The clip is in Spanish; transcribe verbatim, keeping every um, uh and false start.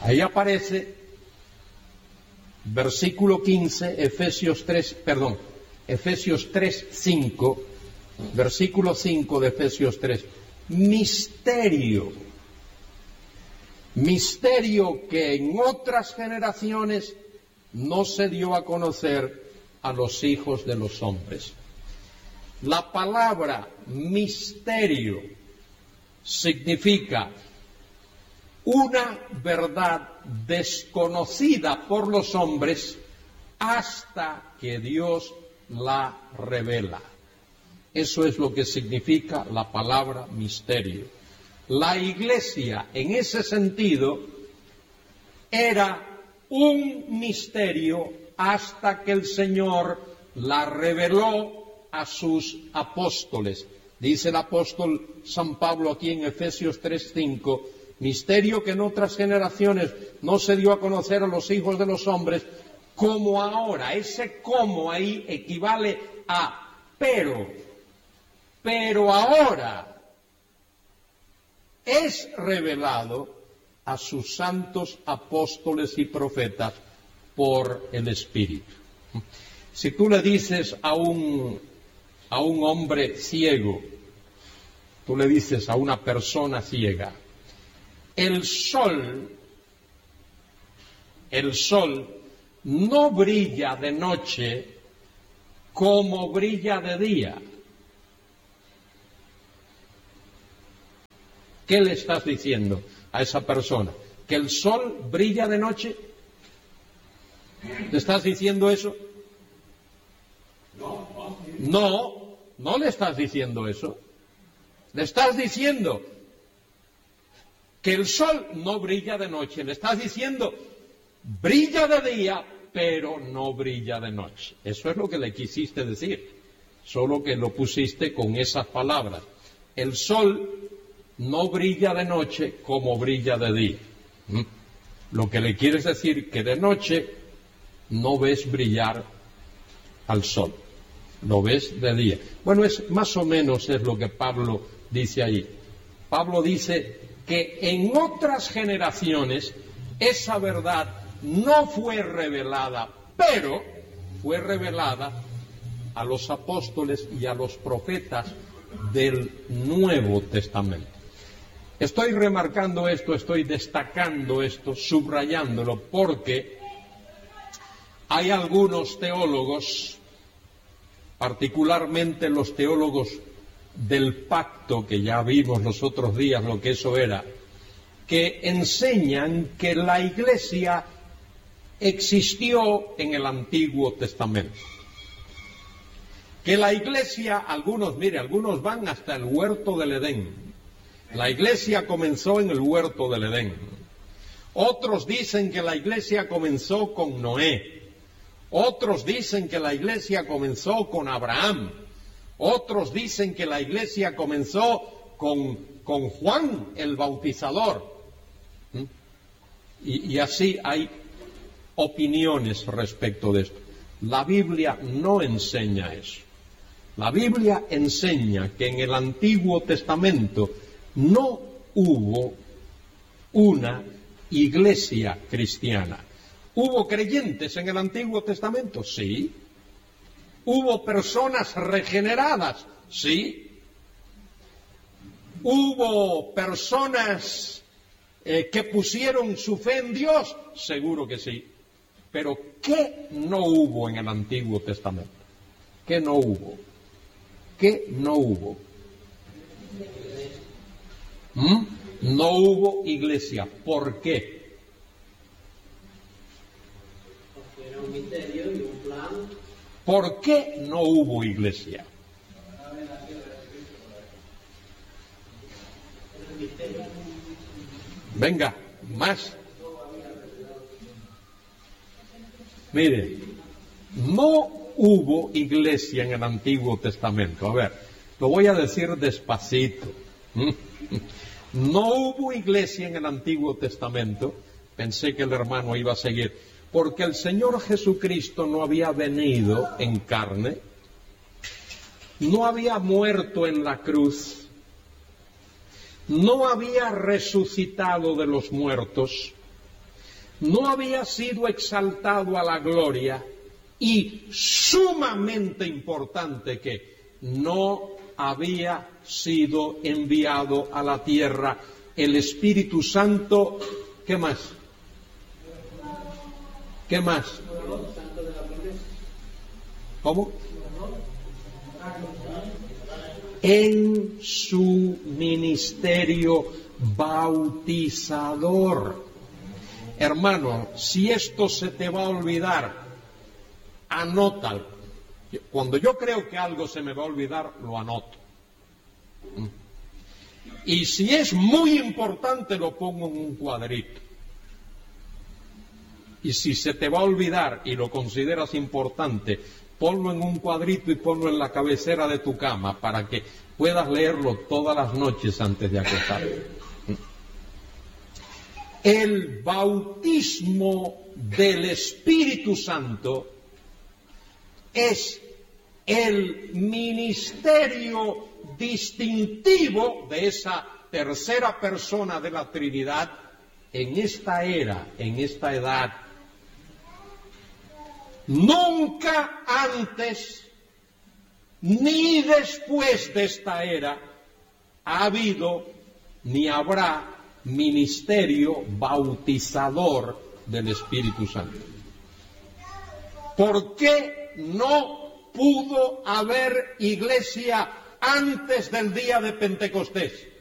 Ahí aparece versículo quince, Efesios tres, perdón, Efesios tres, cinco, versículo cinco de Efesios tres. Misterio, misterio que en otras generaciones no se dio a conocer a los hijos de los hombres. La palabra misterio significa una verdad desconocida por los hombres hasta que Dios la revela. Eso es lo que significa la palabra misterio. La Iglesia, en ese sentido, era un misterio hasta que el Señor la reveló a sus apóstoles. Dice el apóstol San Pablo aquí en Efesios tres cinco, misterio que en otras generaciones no se dio a conocer a los hijos de los hombres, como ahora. Ese como ahí equivale a pero. Pero ahora es revelado a sus santos apóstoles y profetas por el Espíritu. Si tú le dices a un, a un hombre ciego, tú le dices a una persona ciega, el sol, el sol no brilla de noche como brilla de día. ¿Qué le estás diciendo a esa persona? ¿Que el sol brilla de noche? ¿Le estás diciendo eso? No, no le estás diciendo eso. Le estás diciendo que el sol no brilla de noche. Le estás diciendo, brilla de día, pero no brilla de noche. Eso es lo que le quisiste decir, solo que lo pusiste con esas palabras. El sol no brilla de noche como brilla de día. ¿Mm? Lo que le quieres decir que de noche no ves brillar al sol, lo ves de día. Bueno, es más o menos es lo que Pablo dice ahí. Pablo dice que en otras generaciones esa verdad no fue revelada, pero fue revelada a los apóstoles y a los profetas del Nuevo Testamento. Estoy remarcando esto, estoy destacando esto, subrayándolo, porque hay algunos teólogos, particularmente los teólogos del pacto, que ya vimos los otros días lo que eso era, que enseñan que la Iglesia existió en el Antiguo Testamento. Que la Iglesia, algunos, mire, algunos van hasta el huerto del Edén. La Iglesia comenzó en el huerto del Edén. Otros dicen que la Iglesia comenzó con Noé. Otros dicen que la Iglesia comenzó con Abraham. Otros dicen que la Iglesia comenzó con, con Juan el Bautizador. ¿Mm? Y, y así hay opiniones respecto de esto. La Biblia no enseña eso. La Biblia enseña que en el Antiguo Testamento no hubo una iglesia cristiana. ¿Hubo creyentes en el Antiguo Testamento? Sí. ¿Hubo personas regeneradas? Sí. ¿Hubo personas eh, que pusieron su fe en Dios? Seguro que sí. Pero ¿qué no hubo en el Antiguo Testamento? ¿Qué no hubo? ¿Qué no hubo? ¿Mm? No hubo iglesia. ¿Por qué? Porque era un misterio y un plan. ¿Por qué no hubo iglesia? Venga, más. Mire, no hubo iglesia en el Antiguo Testamento. A ver, lo voy a decir despacito. No hubo iglesia en el Antiguo Testamento. Pensé que el hermano iba a seguir. Porque el Señor Jesucristo no había venido en carne, no había muerto en la cruz, no había resucitado de los muertos, no había sido exaltado a la gloria, y sumamente importante, que no había sido enviado a la tierra el Espíritu Santo. ¿Qué más? ¿Qué más? ¿Cómo? En su ministerio bautizador. Hermano, si esto se te va a olvidar, anótalo. Cuando yo creo que algo se me va a olvidar, lo anoto. Y si es muy importante, lo pongo en un cuadrito. Y si se te va a olvidar y lo consideras importante, ponlo en un cuadrito y ponlo en la cabecera de tu cama para que puedas leerlo todas las noches antes de acostarte. El bautismo del Espíritu Santo es el ministerio distintivo de esa tercera persona de la Trinidad en esta era, en esta edad. Nunca antes ni después de esta era ha habido ni habrá ministerio bautizador del Espíritu Santo. ¿Por qué no pudo haber iglesia antes del día de Pentecostés?